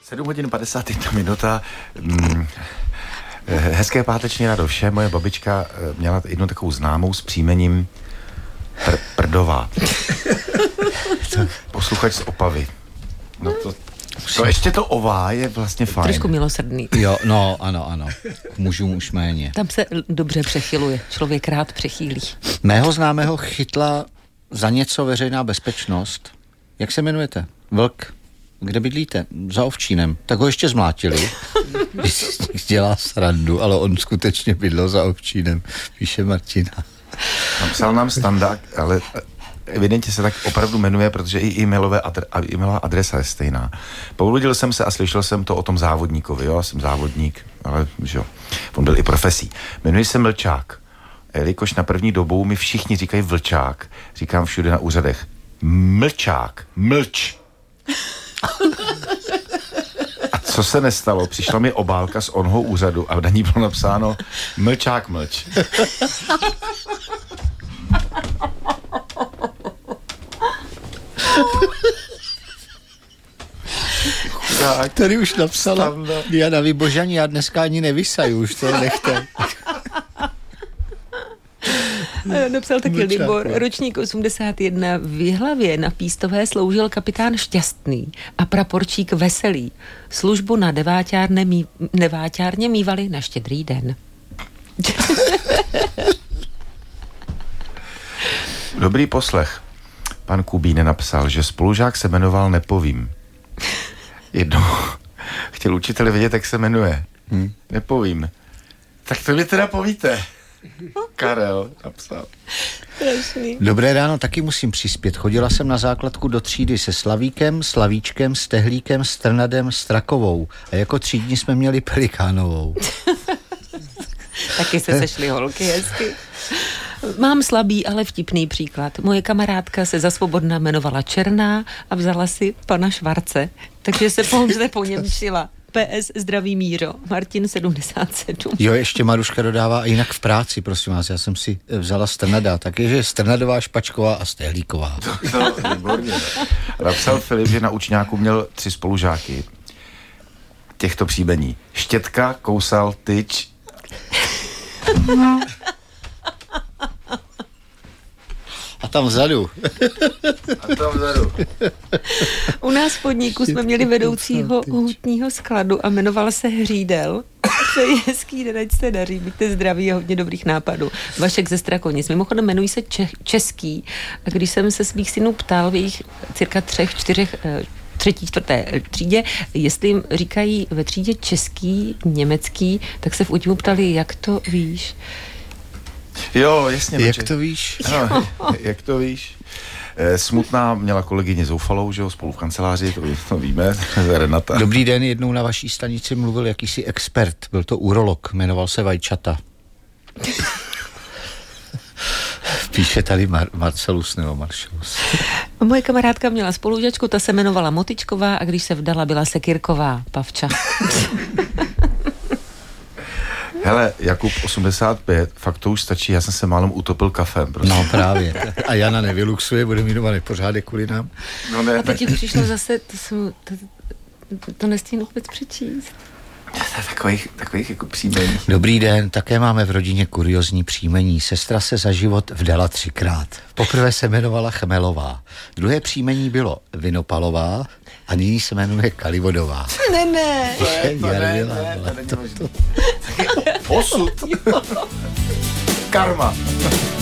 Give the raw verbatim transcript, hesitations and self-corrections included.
sedm hodin padesát jedna minuta. Mm, hezké páteční rádo všem. Moje babička měla jednu takovou známou s příjmením pr- Prdová. Posluchač z Opavy. No to, to ještě to ová je vlastně fajn. Trošku milosrdný. Jo, no, ano, ano. Mužům už méně. Tam se dobře přechyluje. Člověk rád přechýlí. Mého známého chytla za něco veřejná bezpečnost. Jak se jmenujete? Vlk. Kde bydlíte? Za Ovčínem. Tak ho ještě zmlátili. Dělá srandu, ale on skutečně bydlel za Ovčínem. Píše Martina. Napsal nám Standa, ale evidentně se tak opravdu jmenuje, protože i e-mailové adre- e-mailová adresa je stejná. Pouludil jsem se a slyšel jsem to o tom závodníkovi, jo, jsem závodník, ale že jo, on byl i profesí. Jmenuji se Mlčák. Jelikož na první dobu mi všichni říkají Vlčák, říkám všude na úřadech. Mlčák, mlč. A co se nestalo? Přišla mi obálka z onho úřadu a na ní bylo napsáno Mlčák, mlč. Tak, tady už napsala Standa. Jana Vybožaní, já dneska ani nevysaju, už to nechte. Napsal taky Libor, ročník osmdesát jedna, v Jihlavě na Pístové sloužil kapitán Šťastný a praporčík Veselý. Službu na deváťárně, mý, deváťárně mívali na Štědrý den. Dobrý poslech. Pan Kubín napsal, že spolužák se jmenoval Nepovím. Jednou chtěl učiteli vědět, jak se jmenuje. Hmm. Nepovím. Tak to mi teda povíte. Karel napsal. Strašný. Dobré ráno, taky musím přispět. Chodila jsem na základku do třídy se Slavíkem, Slavíčkem, Stehlíkem, Strnadem, Strakovou. A jako třídní jsme měli Pelikánovou. Taky se sešly holky hezky. Mám slabý, ale vtipný příklad. Moje kamarádka se za svobodna jmenovala Černá a vzala si pana Švarce, takže se pouze poněmčila. P S zdraví Míro, Martin sedmdesát sedm. Jo, ještě Maruška dodává, a jinak v práci, prosím vás, já jsem si vzala Strnada, takže Strnadová, Špačková a Stehlíková. To, to výborně. Napsal Filip, že na učňáku měl tři spolužáky těchto příjmení. Štětka, Kousal, Tyč. A tam vzadu. A tam vzadu. U nás v podniku jsme měli vedoucího hutního skladu a jmenoval se Hřídel. Přeji hezký den, ať se daří, buďte zdraví a hodně dobrých nápadů. Vašek ze Strakonic. Mimochodem jmenují se Čech, Český. A když jsem se svých synů ptal v jejich cirka třech, čtyřech, třetí, čtvrté třídě, jestli jim říkají ve třídě český, německý, tak se v údivu ptali, jak to víš? Jo, jasně. Jak doče. to víš? No, jak to víš? Smutná měla kolegyně Zoufalou, že jo, spolu v kanceláři, to, to víme, Renata. Dobrý den, jednou na vaší stanici mluvil jakýsi expert, byl to urolog, jmenoval se Vajčata. Píše tady Mar- Marcelus nebo Maršalus. Moje kamarádka měla spolužačku, ta se jmenovala Motičková a když se vdala, byla Sekirková, Pavča. Hele, Jakub osmdesát pět, fakt to už stačí, já jsem se málem utopil kafem. Prostě. No právě. A Jana nevyluxuje, bude mít doma nepořádek kvůli nám. No ne, a teď ti přišlo zase, to, jsem, to, to nestínu vůbec přečíst. Takových, takových jako příjmení. Dobrý den, také máme v rodině kuriozní příjmení. Sestra se za život vdala třikrát. Poprvé se jmenovala Chmelová. Druhé příjmení bylo Vinopalová a nyní se jmenuje Kalivodová. Ne, ne. To ne, ne, ne, to není možné. Posud. Karma.